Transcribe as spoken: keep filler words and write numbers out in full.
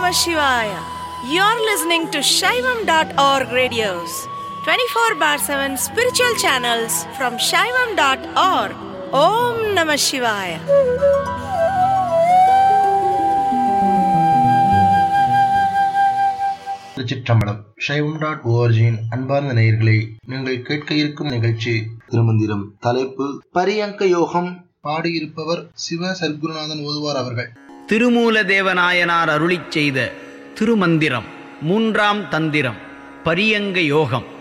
Namah Shivaya. You're listening to Shaivam dot org radios, twenty-four bar seven spiritual channels from Shaivam dot org. Om Namah Shivaya. Thiruchitrambalam. Shaivam dot ஓஆர்ஜியின் அன்பார்ந்த நேயர்களே, நீங்கள் கேட்க இருக்கும் நிகழ்ச்சி திருமந்திரம். தலைப்பு பரியங்க யோகம். பாடியிருப்பவர் சிவ சர்க்குருநாதன் ஓதுவார் அவர்கள். திருமூல தேவநாயனார் அருளிச் செய்த திருமந்திரம் மூன்றாம் தந்திரம் பரியங்க யோகம்.